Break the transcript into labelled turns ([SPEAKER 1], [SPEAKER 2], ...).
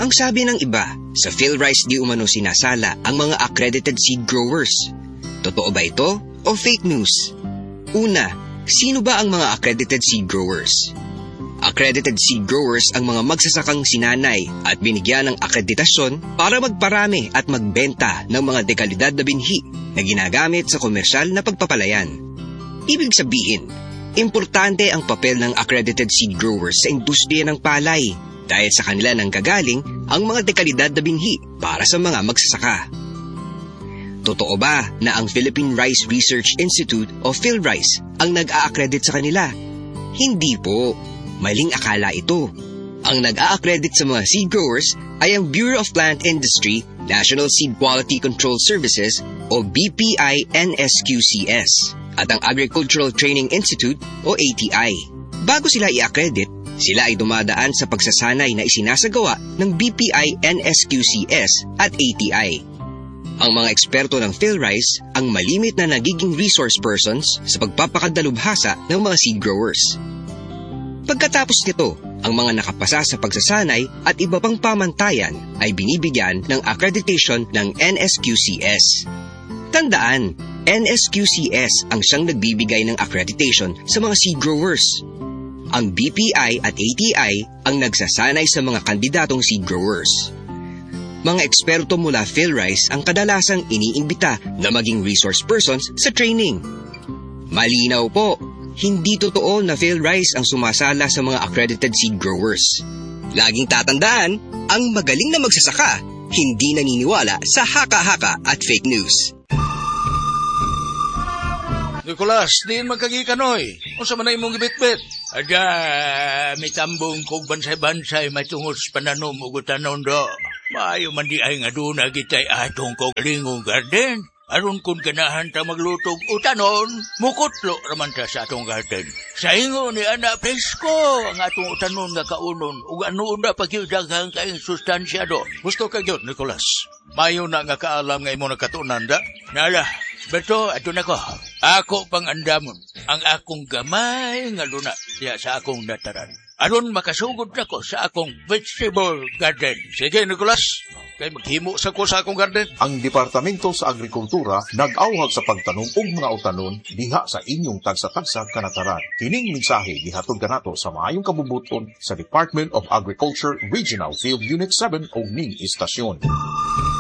[SPEAKER 1] Ang sabi ng iba, sa PhilRice di umano sinasala ang mga accredited seed growers. Totoo ba ito o fake news? Una, sino ba ang mga accredited seed growers? Accredited seed growers ang mga magsasakang sinanay at binigyan ng akreditasyon para magparami at magbenta ng mga dekalidad na binhi na ginagamit sa komersyal na pagpapalayan. Ibig sabihin, importante ang papel ng accredited seed growers sa industriya ng palay dahil sa kanila nang gagaling ang mga dekalidad na binhi para sa mga magsasaka. Totoo ba na ang Philippine Rice Research Institute o PhilRice ang nag-a-accredit sa kanila? Hindi po. Maling akala ito. Ang nag-a-accredit sa mga seed growers ay ang Bureau of Plant Industry, National Seed Quality Control Services o BPI-NSQCS at ang Agricultural Training Institute o ATI. Bago sila i-accredit, sila ay dumadaan sa pagsasanay na isinasagawa ng BPI-NSQCS at ATI. Ang mga eksperto ng PhilRice ang malimit na nagiging resource persons sa pagpapakadalubhasa ng mga seed growers. Pagkatapos nito, ang mga nakapasa sa pagsasanay at iba pang pamantayan ay binibigyan ng accreditation ng NSQCS. Tandaan, NSQCS ang siyang nagbibigay ng accreditation sa mga seed growers. Ang BPI at ATI ang nagsasanay sa mga kandidatong seed growers. Mga eksperto mula PhilRice ang kadalasang iniimbita na maging resource persons sa training. Malinaw po, hindi totoo na PhilRice ang sumasala sa mga accredited seed growers. Laging tatandaan, ang magaling na magsasaka, hindi naniniwala sa haka-haka at fake news.
[SPEAKER 2] Nicolas, diin magkagikanoy. Unsa man na imong gibitbit? Ada, may tambong kog bansay-bansay matungos pananom ug utanon do. Maayo man di ay nga doon agitay atong kog lingong garden. Aron kun ganahan ta maglutog utanon, mukutlo raman ta sa atong garden. Sa ingo ni ana presko ang atong utanon nga kaunon ug ano na pagyudaghang kaing sustansya do. Gusto ka gyud, Nicolas. Mayo na nga kaalam nga imo nakatunan da. Nala, beto ato nako. Ako pang andamon ang akong gamay nga luna diya sa akong dataran. Aron makasugod nako sa akong vegetable garden. Sige, Nicolas. Kay maghimo sa ko sa akong garden.
[SPEAKER 3] Ang Departamento sa Agrikultura nag-awhag sa pagtanom og mga utanon diha sa inyong tagsa-tagsa kanataran. Kining mensahe gihatod kanato sa maayong kabubuton sa Department of Agriculture Regional Field Unit 7 og ning istasyon.